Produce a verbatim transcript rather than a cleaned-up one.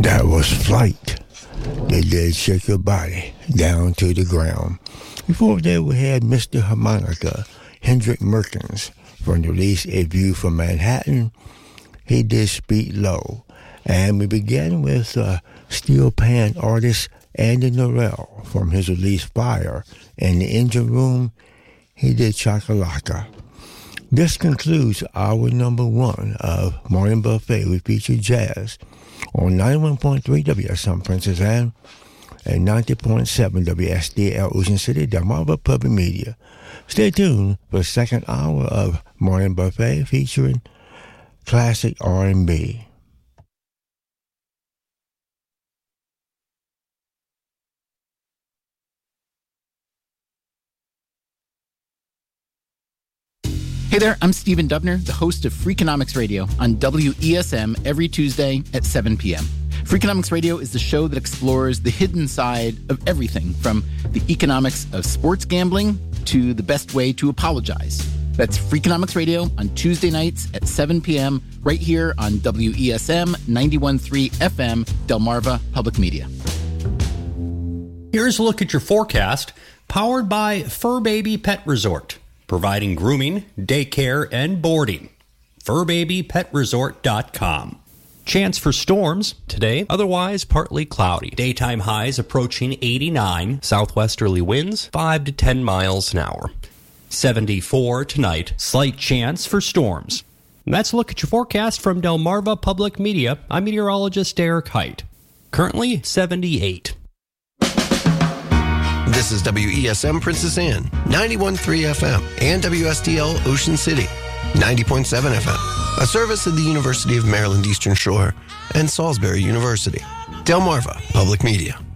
That was Flight. They did Shake Your Body Down to the Ground. Before that, we had Mister Harmonica, Hendrik Merkens, from the release A View from Manhattan. He did Speed Low. And we began with uh, steel pan artist Andy Norell from his release Fire. In the Engine Room, he did Chakalaka. This concludes hour number one of Morning Buffet. We feature jazz on ninety-one point three W S M Princess Anne and ninety point seven W S D L Ocean City, Delmarva Public Media. Stay tuned for the second hour of Morning Buffet featuring classic R and B. Hey there, I'm Stephen Dubner, the host of Freakonomics Radio on W E S M every Tuesday at seven p.m. Freakonomics Radio is the show that explores the hidden side of everything from the economics of sports gambling to the best way to apologize. That's Freakonomics Radio on Tuesday nights at seven p.m. right here on W E S M ninety-one point three F M, Delmarva Public Media. Here's a look at your forecast, powered by Fur Baby Pet Resort, providing grooming, daycare, and boarding. fur baby pet resort dot com. Chance for storms today, otherwise partly cloudy. Daytime highs approaching eighty-nine. Southwesterly winds five to ten miles an hour. seventy-four tonight. Slight chance for storms. And that's a look at your forecast from Delmarva Public Media. I'm meteorologist Derek Height. Currently seventy-eight. This is W E S M Princess Anne, ninety-one point three F M, and W S D L Ocean City, ninety point seven F M, a service of the University of Maryland Eastern Shore and Salisbury University. Delmarva Public Media.